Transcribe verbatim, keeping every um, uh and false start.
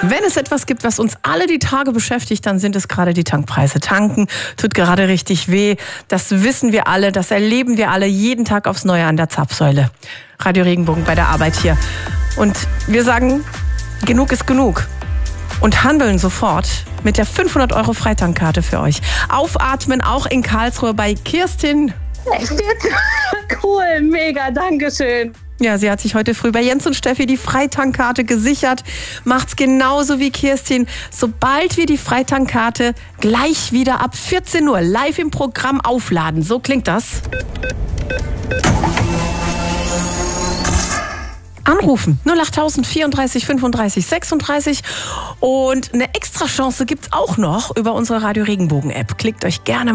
Wenn es etwas gibt, was uns alle die Tage beschäftigt, dann sind es gerade die Tankpreise. Tanken tut gerade richtig weh. Das wissen wir alle, das erleben wir alle jeden Tag aufs Neue an der Zapfsäule. Radio Regenbogen bei der Arbeit hier. Und wir sagen, genug ist genug. Und handeln sofort mit der fünfhundert Euro Freitankarte für euch. Aufatmen auch in Karlsruhe bei Kirstin. Echt jetzt? Cool, mega, dankeschön. Ja, sie hat sich heute früh bei Jens und Steffi die Freitankkarte gesichert. Macht's genauso wie Kirstin. Sobald wir die Freitankkarte gleich wieder ab vierzehn Uhr live im Programm aufladen. So klingt das. Anrufen null acht vierunddreißig fünfunddreißig sechsunddreißig und eine extra Chance gibt's auch noch über unsere Radio Regenbogen App. Klickt euch gerne